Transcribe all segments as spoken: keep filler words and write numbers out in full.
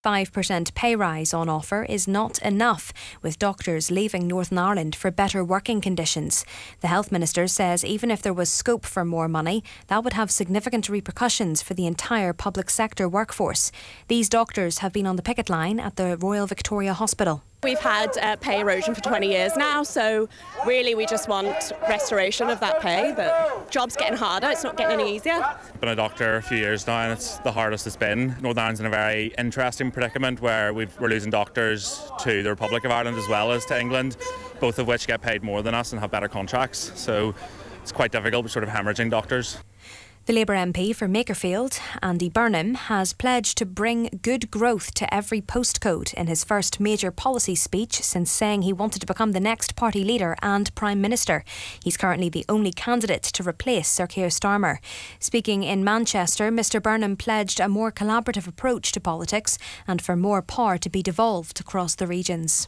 five percent pay rise on offer is not enough, with doctors leaving Northern Ireland for better working conditions. The Health Minister says even if there was scope for more money, that would have significant repercussions for the entire public sector workforce. These doctors have been on the picket line at the Royal Victoria Hospital. We've had uh, pay erosion for twenty years now, so really we just want restoration of that pay. The job's getting harder, it's not getting any easier. I've been a doctor a few years now and it's the hardest it's been. Northern Ireland's in a very interesting predicament where we've, we're losing doctors to the Republic of Ireland as well as to England, both of which get paid more than us and have better contracts. So it's quite difficult, we're sort of hemorrhaging doctors. The Labour M P for Makerfield, Andy Burnham, has pledged to bring good growth to every postcode in his first major policy speech since saying he wanted to become the next party leader and Prime Minister. He's currently the only candidate to replace Sir Keir Starmer. Speaking in Manchester, Mr Burnham pledged a more collaborative approach to politics and for more power to be devolved across the regions.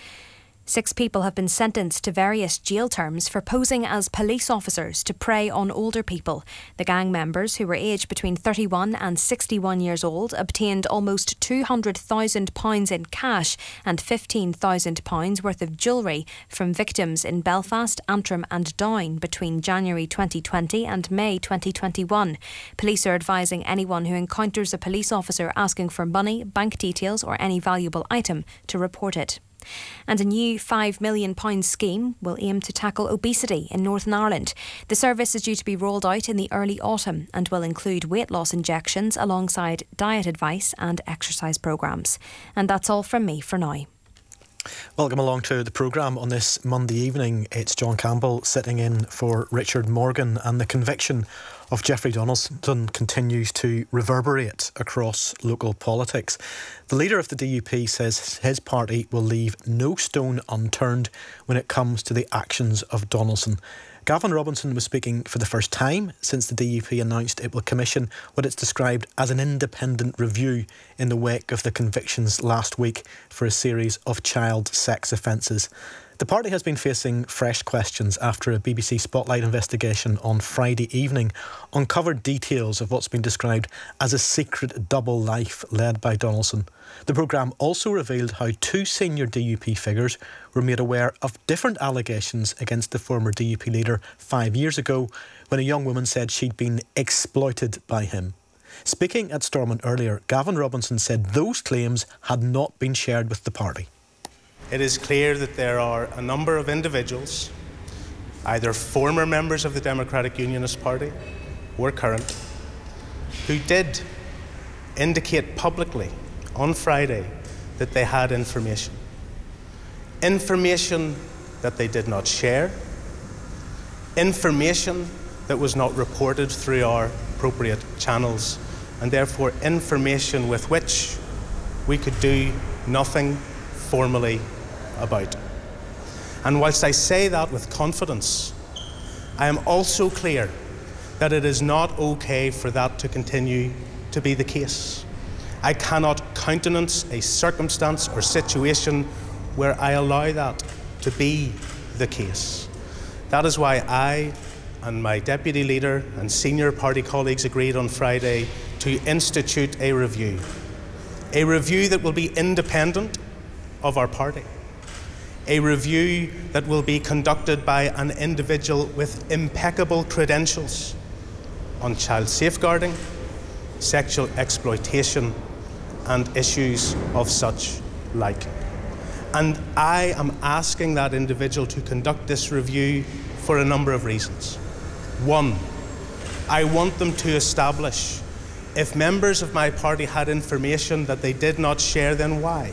Six people have been sentenced to various jail terms for posing as police officers to prey on older people. The gang members, who were aged between thirty-one and sixty-one years old, obtained almost two hundred thousand pounds in cash and fifteen thousand pounds worth of jewellery from victims in Belfast, Antrim and Down between January twenty twenty and May twenty twenty-one. Police are advising anyone who encounters a police officer asking for money, bank details or any valuable item to report it. And a new five million pounds scheme will aim to tackle obesity in Northern Ireland. The service is due to be rolled out in the early autumn and will include weight loss injections alongside diet advice and exercise programmes. And that's all from me for now. Welcome along to the programme on this Monday evening. It's John Campbell sitting in for Richard Morgan, and the conviction of Jeffrey Donaldson continues to reverberate across local politics. The leader of the D U P says his party will leave no stone unturned when it comes to the actions of Donaldson. Gavin Robinson was speaking for the first time since the D U P announced it will commission what it's described as an independent review in the wake of the convictions last week for a series of child sex offences. The party has been facing fresh questions after a B B C Spotlight investigation on Friday evening uncovered details of what's been described as a secret double life led by Donaldson. The programme also revealed how two senior D U P figures were made aware of different allegations against the former D U P leader five years ago when a young woman said she'd been exploited by him. Speaking at Stormont earlier, Gavin Robinson said those claims had not been shared with the party. It is clear that there are a number of individuals, either former members of the Democratic Unionist Party or current, who did indicate publicly on Friday that they had information. Information that they did not share, information that was not reported through our appropriate channels, and therefore information with which we could do nothing formally about. And whilst I say that with confidence, I am also clear that it is not okay for that to continue to be the case. I cannot countenance a circumstance or situation where I allow that to be the case. That is why I and my deputy leader and senior party colleagues agreed on Friday to institute a review. A review that will be independent of our party. A review that will be conducted by an individual with impeccable credentials on child safeguarding, sexual exploitation, and issues of such like. And I am asking that individual to conduct this review for a number of reasons. One, I want them to establish if members of my party had information that they did not share, then why?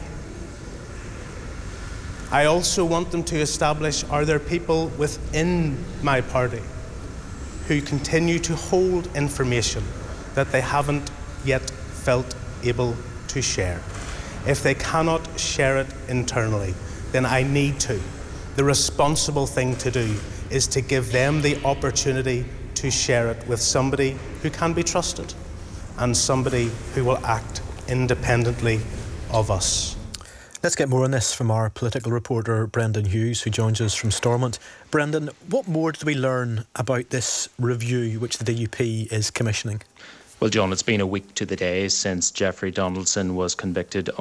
I also want them to establish, are there people within my party who continue to hold information that they haven't yet felt able to share? If they cannot share it internally, then I need to. The responsible thing to do is to give them the opportunity to share it with somebody who can be trusted and somebody who will act independently of us. Let's get more on this from our political reporter Brendan Hughes, who joins us from Stormont. Brendan, what more did we learn about this review which the D U P is commissioning? Well, John, it's been a week to the day since Jeffrey Donaldson was convicted